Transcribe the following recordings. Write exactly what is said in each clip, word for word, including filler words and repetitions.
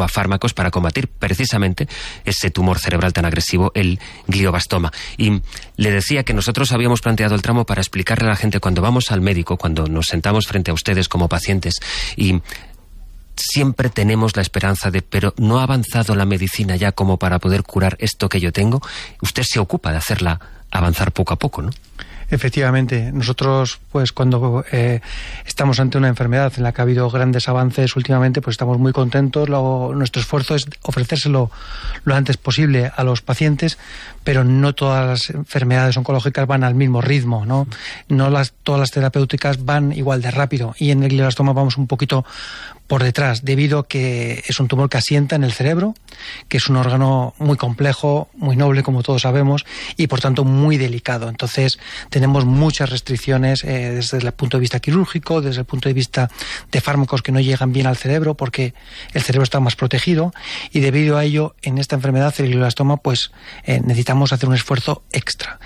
a fármacos para combatir precisamente ese tumor cerebral tan agresivo, el glioblastoma. Y le decía que nosotros habíamos planteado el tramo para explicarle a la gente cuando vamos al médico, cuando nos sentamos frente a ustedes como pacientes, y siempre tenemos la esperanza de, pero ¿no ha avanzado la medicina ya como para poder curar esto que yo tengo? Usted se ocupa de hacerla avanzar poco a poco, ¿no? Efectivamente, nosotros pues cuando eh, estamos ante una enfermedad en la que ha habido grandes avances últimamente, pues estamos muy contentos. Lo, nuestro esfuerzo es ofrecérselo lo antes posible a los pacientes, pero no todas las enfermedades oncológicas van al mismo ritmo, ¿no? No las, todas las terapéuticas van igual de rápido, y en el glioblastoma vamos un poquito por detrás, debido a que es un tumor que asienta en el cerebro, que es un órgano muy complejo, muy noble, como todos sabemos, y por tanto muy delicado. Entonces tenemos muchas restricciones eh, desde el punto de vista quirúrgico, desde el punto de vista de fármacos que no llegan bien al cerebro, porque el cerebro está más protegido, y debido a ello, en esta enfermedad, el glioblastoma, pues eh, necesitamos hacer un esfuerzo extra.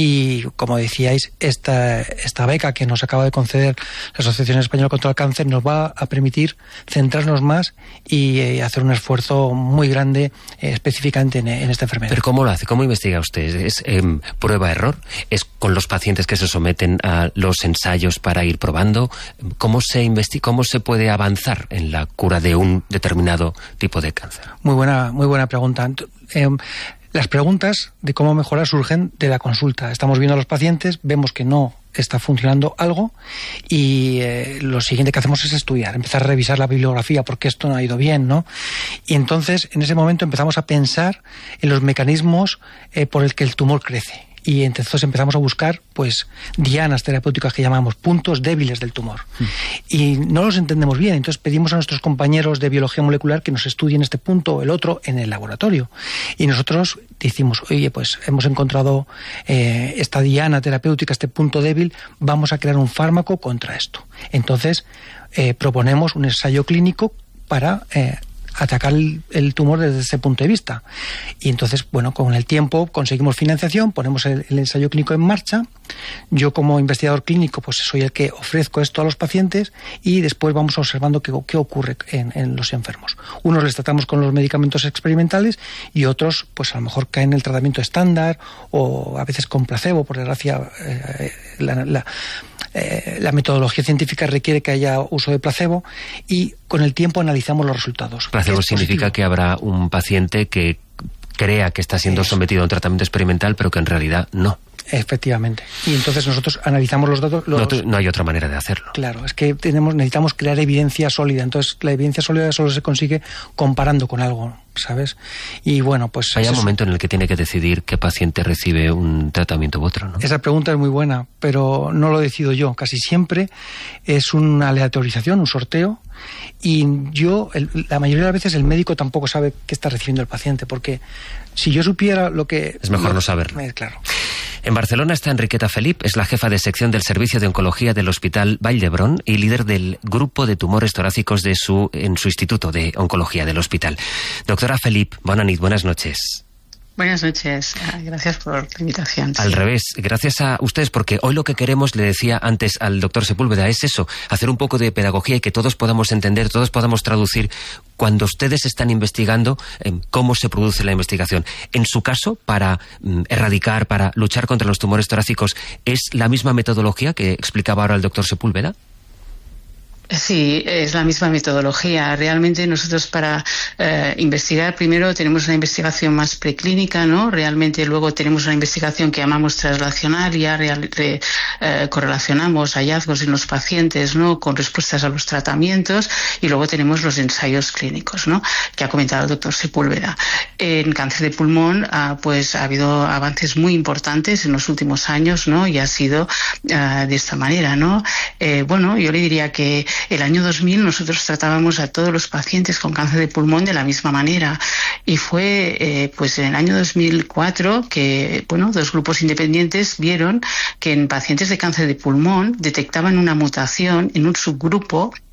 Y como decíais, esta, esta beca que nos acaba de conceder la Asociación Española contra el Cáncer nos va a permitir centrarnos más y eh, hacer un esfuerzo muy grande eh, específicamente en, en esta enfermedad. ¿Pero cómo lo hace? ¿Cómo investiga usted? ¿Es eh, prueba-error? ¿Es con los pacientes que se someten a los ensayos para ir probando? ¿Cómo se investiga? ¿Cómo se puede avanzar en la cura de un determinado tipo de cáncer? Muy buena, muy buena pregunta. Eh, Las preguntas de cómo mejorar surgen de la consulta. Estamos viendo a los pacientes, vemos que no está funcionando algo, y eh, lo siguiente que hacemos es estudiar, empezar a revisar la bibliografía, porque esto no ha ido bien, ¿no? Y entonces, en ese momento empezamos a pensar en los mecanismos eh, por el que el tumor crece. Y entonces empezamos a buscar pues dianas terapéuticas que llamamos puntos débiles del tumor. Mm. Y no los entendemos bien, entonces pedimos a nuestros compañeros de biología molecular que nos estudien este punto o el otro en el laboratorio. Y nosotros decimos, oye, pues hemos encontrado eh, esta diana terapéutica, este punto débil, vamos a crear un fármaco contra esto. Entonces eh, proponemos un ensayo clínico para Eh, atacar el, el tumor desde ese punto de vista. Y entonces, bueno, con el tiempo conseguimos financiación, ponemos el, el ensayo clínico en marcha. Yo, como investigador clínico, pues soy el que ofrezco esto a los pacientes, y después vamos observando qué, qué ocurre en, en los enfermos. Unos les tratamos con los medicamentos experimentales, y otros, pues a lo mejor caen en el tratamiento estándar, o a veces con placebo. Por desgracia, eh, la, la Eh, la metodología científica requiere que haya uso de placebo, y con el tiempo analizamos los resultados. Placebo significa que habrá un paciente que crea que está siendo Eso. sometido a un tratamiento experimental, pero que en realidad no. Efectivamente. Y entonces nosotros analizamos los datos. Los... No, no hay otra manera de hacerlo. Claro, es que tenemos, necesitamos crear evidencia sólida. Entonces la evidencia sólida solo se consigue comparando con algo, ¿sabes? Y bueno, pues... Hay un momento en el que tiene que decidir qué paciente recibe un tratamiento u otro, ¿no? Esa pregunta es muy buena, pero no lo decido yo. Casi siempre es una aleatorización, un sorteo. Y yo, el, la mayoría de las veces, el médico tampoco sabe qué está recibiendo el paciente, porque si yo supiera lo que... Es mejor lo, no saberlo. Eh, claro. En Barcelona está Enriqueta Felip, es la jefa de sección del Servicio de Oncología del Hospital Vall d'Hebron y líder del grupo de tumores torácicos de su, en su Instituto de Oncología del hospital. Doctora Felip, bona nit, buenas noches. Buenas noches, gracias por la invitación. Al sí. revés, gracias a ustedes, porque hoy lo que queremos, le decía antes al doctor Sepúlveda, es eso, hacer un poco de pedagogía y que todos podamos entender, todos podamos traducir cuando ustedes están investigando eh, cómo se produce la investigación. En su caso, para mm, erradicar, para luchar contra los tumores torácicos, ¿es la misma metodología que explicaba ahora el doctor Sepúlveda? Sí, es la misma metodología. Realmente nosotros para eh, investigar, primero tenemos una investigación más preclínica, ¿no? Realmente luego tenemos una investigación que llamamos translacionaria, real, re, eh, correlacionamos hallazgos en los pacientes, ¿no? Con respuestas a los tratamientos, y luego tenemos los ensayos clínicos, ¿no? Que ha comentado el doctor Sepúlveda. En cáncer de pulmón, ah, pues ha habido avances muy importantes en los últimos años, ¿no? Y ha sido ah, de esta manera, ¿no? Eh, bueno, yo le diría que el año dos mil nosotros tratábamos a todos los pacientes con cáncer de pulmón de la misma manera, y fue eh, pues en el año dos mil cuatro que bueno dos grupos independientes vieron que en pacientes de cáncer de pulmón detectaban una mutación en un subgrupo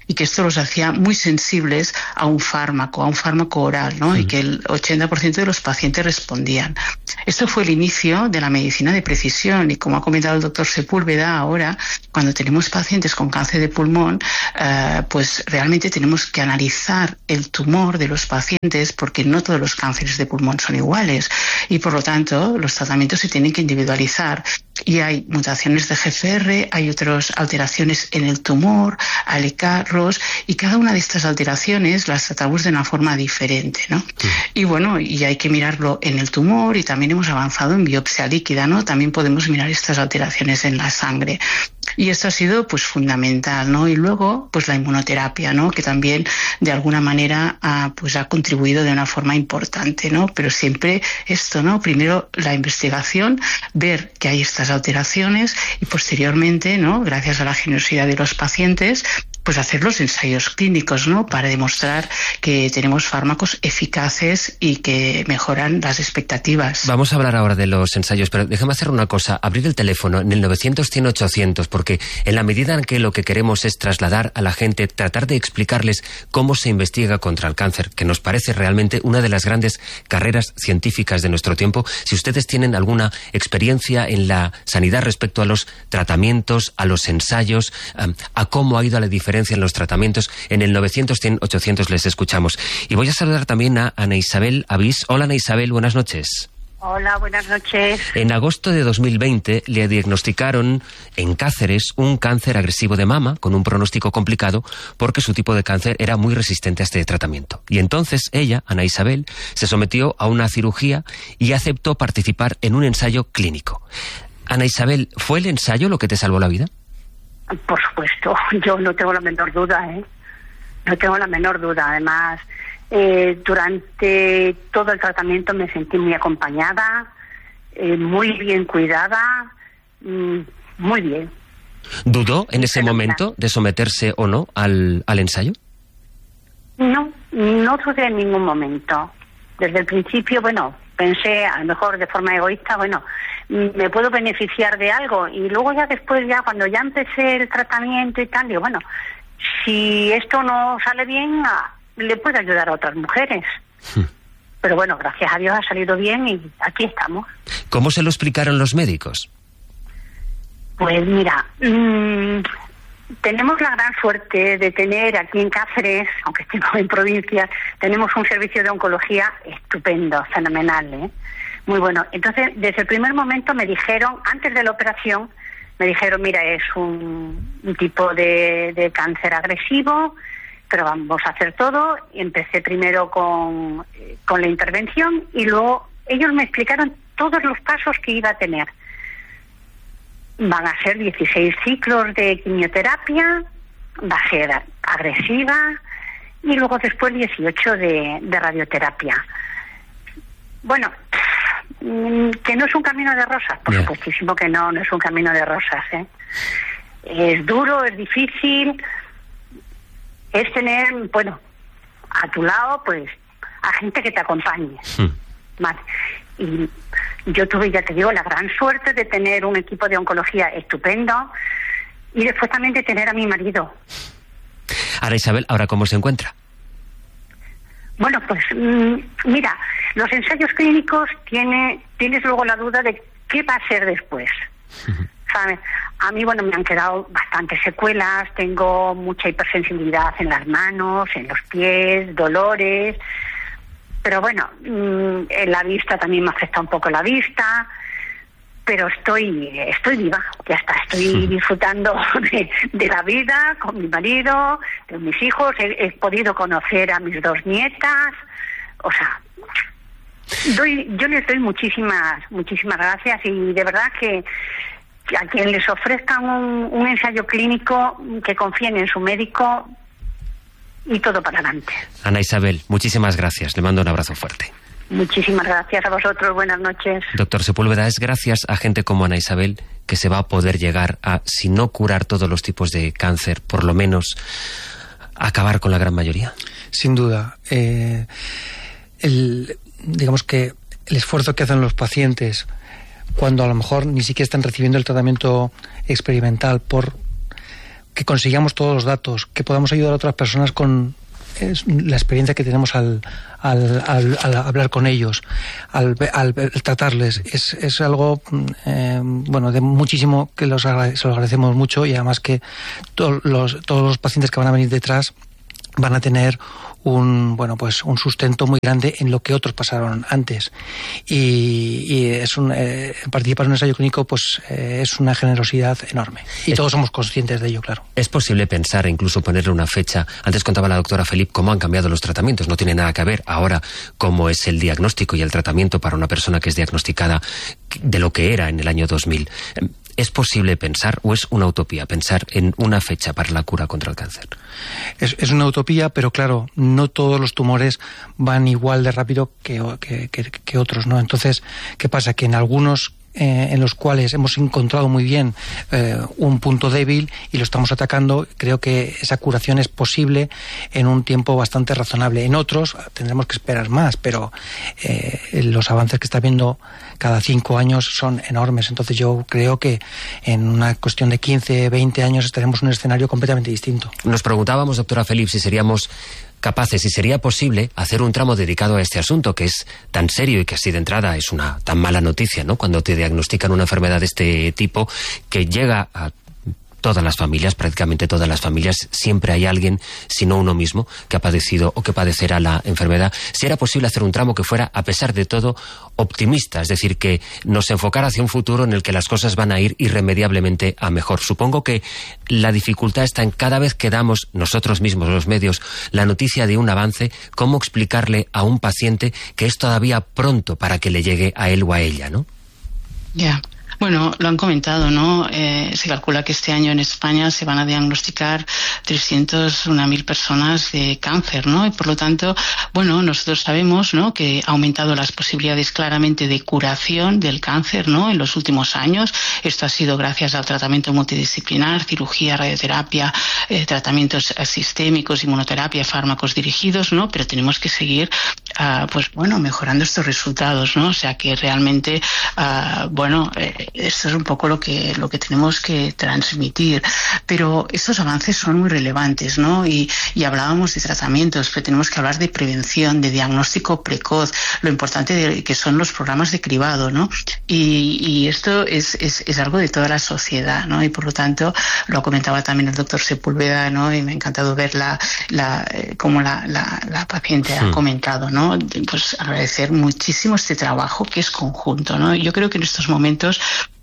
y que esto los hacía muy sensibles a un fármaco, a un fármaco oral, ¿no? Sí. Y que el ochenta por ciento de los pacientes respondían. Esto fue el inicio de la medicina de precisión y, como ha comentado el doctor Sepúlveda, ahora, cuando tenemos pacientes con cáncer de pulmón, eh, pues realmente tenemos que analizar el tumor de los pacientes, porque no todos los cánceres de pulmón son iguales y, por lo tanto, los tratamientos se tienen que individualizar. Y hay mutaciones de G F R, hay otras alteraciones en el tumor, A L K, R O S, y cada una de estas alteraciones las tratamos de una forma diferente, ¿no? Sí. Y bueno, y hay que mirarlo en el tumor, y también hemos avanzado en biopsia líquida, ¿no? También podemos mirar estas alteraciones en la sangre. Y esto ha sido pues fundamental, ¿no? Y luego pues la inmunoterapia, ¿no? Que también de alguna manera ha, pues ha contribuido de una forma importante, ¿no? Pero siempre esto, ¿no? Primero la investigación, ver que hay estas alteraciones y posteriormente, ¿no? Gracias a la generosidad de los pacientes, pues hacer los ensayos clínicos, ¿no? Para demostrar que tenemos fármacos eficaces y que mejoran las expectativas. Vamos a hablar ahora de los ensayos, pero déjame hacer una cosa, abrir el teléfono en el novecientos, cien, ochocientos, porque en la medida en que lo que queremos es trasladar a la gente, tratar de explicarles cómo se investiga contra el cáncer, que nos parece realmente una de las grandes carreras científicas de nuestro tiempo. Si ustedes tienen alguna experiencia en la sanidad respecto a los tratamientos, a los ensayos, a cómo ha ido la diferencia en los tratamientos, en el novecientos, cien, ochocientos les escuchamos. Y voy a saludar también a Ana Isabel Avís. Hola, Ana Isabel, buenas noches. Hola, buenas noches. En agosto de dos mil veinte le diagnosticaron en Cáceres un cáncer agresivo de mama con un pronóstico complicado porque su tipo de cáncer era muy resistente a este tratamiento. Y entonces ella, Ana Isabel, se sometió a una cirugía y aceptó participar en un ensayo clínico. Ana Isabel, ¿fue el ensayo lo que te salvó la vida? Por supuesto, yo no tengo la menor duda, ¿eh? No tengo la menor duda. Además, eh, durante todo el tratamiento me sentí muy acompañada, eh, muy bien cuidada, mmm, muy bien. ¿Dudó en ese momento de someterse o no al, al ensayo? No, no dudé en ningún momento. Desde el principio, bueno, pensé, a lo mejor de forma egoísta, bueno, me puedo beneficiar de algo, y luego ya después, ya cuando ya empecé el tratamiento y tal, digo, bueno, si esto no sale bien, le puedo ayudar a otras mujeres. Hmm. Pero bueno, gracias a Dios ha salido bien y aquí estamos. ¿Cómo se lo explicaron los médicos? Pues mira, mmm, tenemos la gran suerte de tener aquí en Cáceres, aunque estemos en provincia, tenemos un servicio de oncología estupendo, fenomenal, ¿eh? Muy bueno. Entonces, desde el primer momento me dijeron, antes de la operación, me dijeron, mira, es un, un tipo de, de cáncer agresivo, pero vamos a hacer todo. Y empecé primero con, con la intervención y luego ellos me explicaron todos los pasos que iba a tener. Van a ser dieciséis ciclos de quimioterapia, va a ser agresiva, y luego después dieciocho de, de radioterapia. Bueno, que no es un camino de rosas, por yeah. supuestísimo que no, no es un camino de rosas, ¿eh? Es duro, es difícil, es tener, bueno, a tu lado, pues, a gente que te acompañe. Hmm. Vale. Y yo tuve, ya te digo, la gran suerte de tener un equipo de oncología estupendo y después también de tener a mi marido. Ahora, Isabel, ¿ahora cómo se encuentra? Bueno, pues mmm, mira, los ensayos clínicos tiene, tienes luego la duda de qué va a ser después. Uh-huh. ¿Sabes? A mí, bueno, me han quedado bastantes secuelas, tengo mucha hipersensibilidad en las manos, en los pies, dolores, pero bueno, mmm, en la vista también me afecta un poco la vista, pero estoy estoy viva, ya está, estoy disfrutando de, de la vida con mi marido, de mis hijos, he, he podido conocer a mis dos nietas, o sea, doy, yo les doy muchísimas, muchísimas gracias, y de verdad que, que a quien les ofrezcan un, un ensayo clínico, que confíen en su médico y todo para adelante. Ana Isabel, muchísimas gracias, le mando un abrazo fuerte. Muchísimas gracias a vosotros, buenas noches. Doctor Sepúlveda, es gracias a gente como Ana Isabel que se va a poder llegar a, si no curar todos los tipos de cáncer, por lo menos acabar con la gran mayoría. Sin duda. Eh, el, digamos que el esfuerzo que hacen los pacientes cuando a lo mejor ni siquiera están recibiendo el tratamiento experimental por que consigamos todos los datos, que podamos ayudar a otras personas con es la experiencia que tenemos al, al, al, al hablar con ellos, al, al, al tratarles, es, es algo eh, bueno, de muchísimo, que los agrade, se lo agradecemos mucho, y además que to, los, todos los pacientes que van a venir detrás van a tener un bueno pues un sustento muy grande en lo que otros pasaron antes, y, y es un eh, participar en un ensayo clínico pues eh, es una generosidad enorme, y es, todos somos conscientes de ello, claro. Es posible pensar e incluso ponerle una fecha. Antes contaba la doctora Felip cómo han cambiado los tratamientos, no tiene nada que ver ahora cómo es el diagnóstico y el tratamiento para una persona que es diagnosticada de lo que era en el año dos mil. ¿Es posible pensar, o es una utopía, pensar en una fecha para la cura contra el cáncer? Es, es una utopía, pero claro, no todos los tumores van igual de rápido que, que, que, que otros, ¿no? Entonces, ¿qué pasa? Que en algunos eh, en los cuales hemos encontrado muy bien eh, un punto débil y lo estamos atacando, creo que esa curación es posible en un tiempo bastante razonable. En otros tendremos que esperar más, pero eh, los avances que está viendo cada cinco años son enormes. Entonces yo creo que en una cuestión de quince, veinte años estaremos en un escenario completamente distinto. Nos preguntábamos, doctora Felip, si seríamos capaces, si sería posible hacer un tramo dedicado a este asunto, que es tan serio y que así de entrada es una tan mala noticia, ¿no? Cuando te diagnostican una enfermedad de este tipo, que llega a todas las familias, prácticamente todas las familias, siempre hay alguien, si no uno mismo, que ha padecido o que padecerá la enfermedad. Si era posible hacer un tramo que fuera, a pesar de todo, optimista, es decir, que nos enfocara hacia un futuro en el que las cosas van a ir irremediablemente a mejor. Supongo que la dificultad está en cada vez que damos nosotros mismos, los medios, la noticia de un avance, cómo explicarle a un paciente que es todavía pronto para que le llegue a él o a ella, ¿no? Ya. Yeah. Bueno, lo han comentado, ¿no? Eh, se calcula que este año en España se van a diagnosticar trescientas una mil personas de cáncer, ¿no? Y por lo tanto, bueno, nosotros sabemos, ¿no?, que ha aumentado las posibilidades claramente de curación del cáncer, ¿no?, en los últimos años. Esto ha sido gracias al tratamiento multidisciplinar, cirugía, radioterapia, eh, tratamientos sistémicos, inmunoterapia, fármacos dirigidos, ¿no? Pero tenemos que seguir, uh, pues bueno, mejorando estos resultados, ¿no? O sea que realmente, uh, bueno, eh, esto es un poco lo que lo que tenemos que transmitir, pero estos avances son muy relevantes, ¿no? Y, y hablábamos de tratamientos, pero tenemos que hablar de prevención, de diagnóstico precoz, lo importante de, que son los programas de cribado, ¿no? Y, y esto es, es, es algo de toda la sociedad, ¿no? Y por lo tanto, lo comentaba también el doctor Sepúlveda, ¿no? Y me ha encantado ver la, la, eh, cómo la, la, la paciente sí. ha comentado, ¿no? Pues agradecer muchísimo este trabajo que es conjunto, ¿no? Yo creo que en estos momentos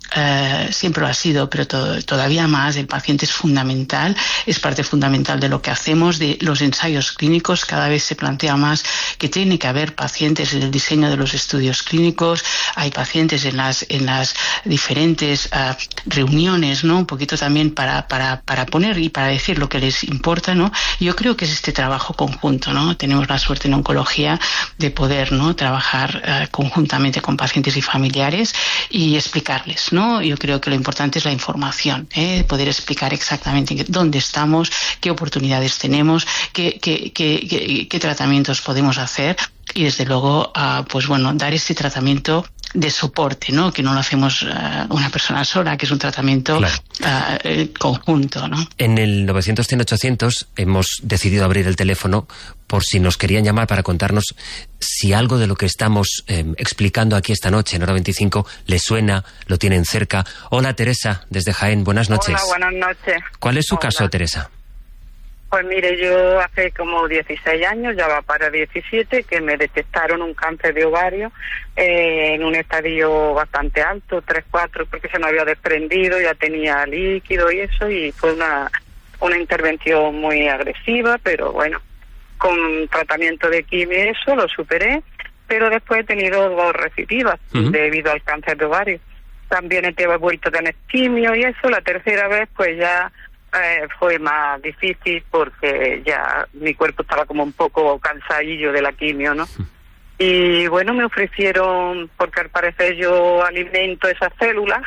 Uh, siempre lo ha sido, pero to- todavía más, el paciente es fundamental, es parte fundamental de lo que hacemos, de los ensayos clínicos. Cada vez se plantea más que tiene que haber pacientes en el diseño de los estudios clínicos, hay pacientes en las en las diferentes uh, reuniones, ¿no? Un poquito también para, para, para poner y para decir lo que les importa, ¿no? Yo creo que es este trabajo conjunto, ¿no? Tenemos la suerte en oncología de poder, ¿no?, trabajar uh, conjuntamente con pacientes y familiares y explicarles, ¿no? Yo creo que lo importante es la información, ¿eh? Poder explicar exactamente dónde estamos, qué oportunidades tenemos, qué, qué, qué, qué, qué tratamientos podemos hacer y desde luego, uh, pues bueno, dar este tratamiento de soporte, ¿no? Que no lo hacemos uh, una persona sola, que es un tratamiento claro. uh, conjunto, ¿no? En el novecientos cien ochocientos hemos decidido abrir el teléfono por si nos querían llamar para contarnos si algo de lo que estamos eh, explicando aquí esta noche en Hora veinticinco les suena, lo tienen cerca. Hola, Teresa, desde Jaén, buenas noches. Hola, buenas noches. ¿Cuál es su Hola. caso, Teresa? Pues mire, yo hace como dieciséis años, ya va para diecisiete, que me detectaron un cáncer de ovario eh, en un estadio bastante alto, tres cuatro, porque se me había desprendido, ya tenía líquido y eso, y fue una, una intervención muy agresiva, pero bueno, con tratamiento de quimio y eso lo superé, pero después he tenido dos recidivas uh-huh. debido al cáncer de ovario. También he vuelto a tener quimio y eso, la tercera vez pues ya eh, fue más difícil porque ya mi cuerpo estaba como un poco cansadillo de la quimio, ¿no? Uh-huh. Y bueno, me ofrecieron, porque al parecer yo alimento esas células,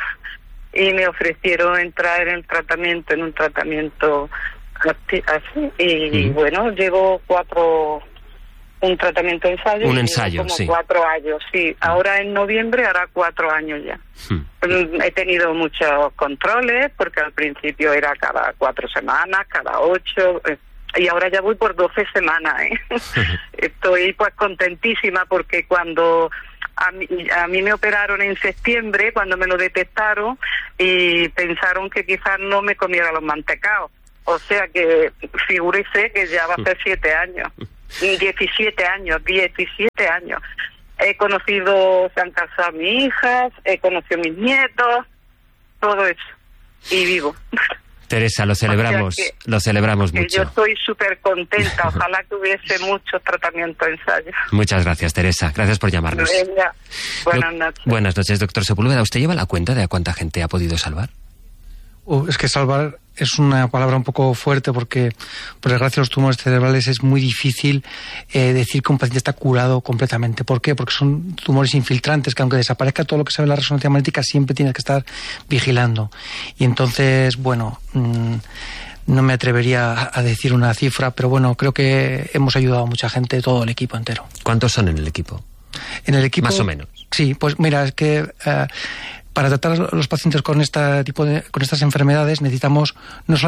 y me ofrecieron entrar en el tratamiento, en un tratamiento así, y uh-huh. bueno, llevo cuatro un tratamiento de ensayo. Un ensayo, como sí. cuatro años, sí. Ahora en noviembre hará cuatro años ya. Hmm. He tenido muchos controles, porque al principio era cada cuatro semanas, cada ocho, y ahora ya voy por doce semanas, ¿eh? Estoy pues contentísima, porque cuando a mí, a mí me operaron en septiembre, cuando me lo detectaron, y pensaron que quizás no me comiera los mantecaos. O sea que figúrese que ya va a ser siete años. diecisiete años, diecisiete años. He conocido, se han casado mis hijas, he conocido mis nietos, todo eso. Y vivo. Teresa, lo celebramos, o sea que, lo celebramos mucho. Yo estoy súper contenta, ojalá que hubiese muchos tratamientos, ensayos. Muchas gracias, Teresa, gracias por llamarnos. Venga, buenas noches. Do- buenas noches, doctor Sepúlveda. ¿Usted lleva la cuenta de a cuánta gente ha podido salvar? Uh, es que salvar es una palabra un poco fuerte, porque por desgracia los tumores cerebrales es muy difícil eh, decir que un paciente está curado completamente. ¿Por qué? Porque son tumores infiltrantes que, aunque desaparezca todo lo que sabe la resonancia magnética, siempre tienes que estar vigilando. Y entonces, bueno, mmm, no me atrevería a decir una cifra, pero bueno, creo que hemos ayudado a mucha gente, todo el equipo entero. ¿Cuántos son en el equipo? En el equipo, más o menos. Sí, pues mira, es que Uh, para tratar a los pacientes con este tipo de, con estas enfermedades necesitamos no solamente